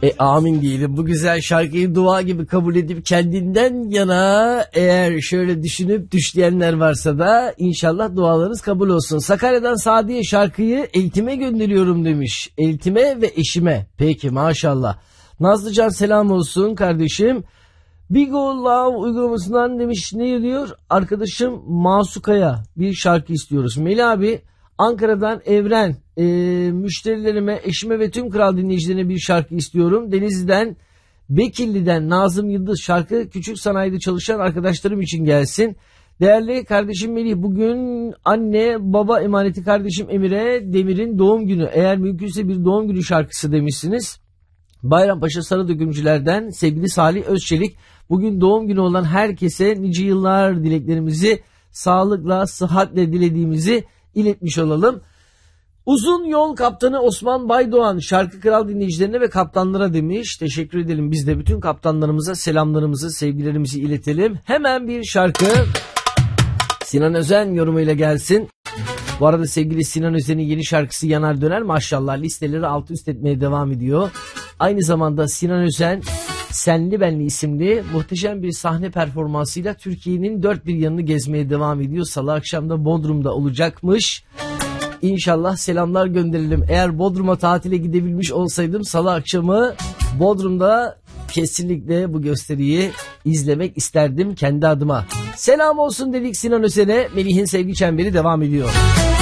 Amin diyelim. Bu güzel şarkıyı dua gibi kabul edip kendinden yana eğer şöyle düşünüp düşleyenler varsa da inşallah dualarınız kabul olsun. Sakarya'dan Sadiye şarkıyı eltime gönderiyorum demiş. Eltime ve eşime. Peki maşallah. Nazlıcan selam olsun kardeşim. Bigo Love uygulamasından demiş ne diyor? Arkadaşım Masukaya bir şarkı istiyoruz. Melih abi Ankara'dan Evren müşterilerime, eşime ve tüm kral dinleyicilerine bir şarkı istiyorum. Denizli'den, Bekirli'den Nazım Yıldız şarkı küçük sanayide çalışan arkadaşlarım için gelsin. Değerli kardeşim Melih bugün anne baba emaneti kardeşim Emir'e Demir'in doğum günü. Eğer mümkünse bir doğum günü şarkısı demişsiniz. Bayrampaşa Sarıdökümcüler'den sevgili Salih Özçelik bugün doğum günü olan herkese nice yıllar dileklerimizi sağlıkla, sıhhatle dilediğimizi iletmiş olalım. Uzun yol kaptanı Osman Baydoğan şarkı kral dinleyicilerine ve kaptanlara demiş. Teşekkür edelim. Biz de bütün kaptanlarımıza selamlarımızı, sevgilerimizi iletelim. Hemen bir şarkı Sinan Özen yorumuyla gelsin. Bu arada sevgili Sinan Özen'in yeni şarkısı Yanar Döner maşallah listeleri alt üst etmeye devam ediyor. Aynı zamanda Sinan Özen Senli Benli isimli muhteşem bir sahne performansıyla Türkiye'nin dört bir yanını gezmeye devam ediyor. Salı akşam da Bodrum'da olacakmış. İnşallah selamlar gönderelim. Eğer Bodrum'a tatile gidebilmiş olsaydım salı akşamı Bodrum'da kesinlikle bu gösteriyi izlemek isterdim kendi adıma. Selam olsun dedik Sinan Özen'e. Melih'in sevgi çemberi devam ediyor.